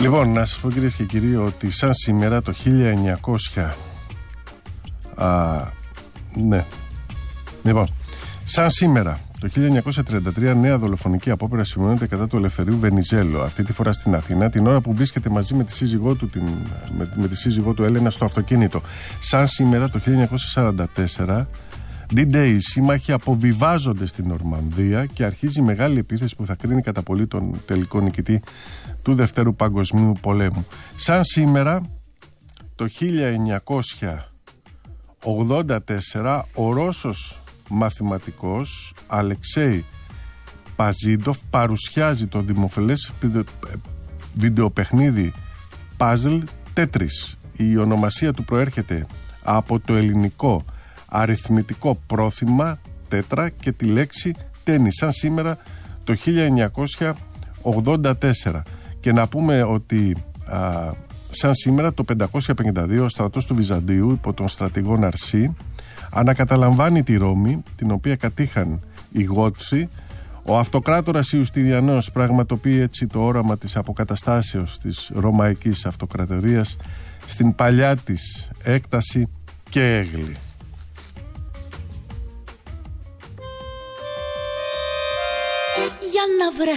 Λοιπόν, να σας πω κυρίες και κύριοι ότι σαν σήμερα το 1900 ναι. Λοιπόν, σαν σήμερα το 1933 νέα δολοφονική απόπειρα σημειώνεται κατά του Ελευθερίου Βενιζέλο, αυτή τη φορά στην Αθήνα, την ώρα που βρίσκεται μαζί με τη σύζυγό του, με τη σύζυγό του Έλενα στο αυτοκίνητο. Σαν σήμερα το 1944 D-Day, οι σύμμαχοι αποβιβάζονται στην Νορμανδία και αρχίζει η μεγάλη επίθεση που θα κρίνει κατά πολύ τον τελικό νικητή του Δευτέρου Παγκοσμίου Πολέμου. Σαν σήμερα το 1984 ο Ρώσος μαθηματικός Αλεξέι Παζίντοφ παρουσιάζει το δημοφιλές βιντεοπαιχνίδι Puzzle Tetris. Η ονομασία του προέρχεται από το ελληνικό αριθμητικό πρόθυμα τέτρα και τη λέξη τέννη, σαν σήμερα το 1984. Και να πούμε ότι σαν σήμερα το 552 ο στρατός του Βυζαντίου υπό τον στρατηγό Ναρσή ανακαταλαμβάνει τη Ρώμη, την οποία κατήχαν οι Γότθοι. Ο αυτοκράτορας Ιουστινιανός πραγματοποιεί έτσι το όραμα της αποκαταστάσεως της Ρωμαϊκής Αυτοκρατορίας στην παλιά της έκταση και έγλη. Για να βρε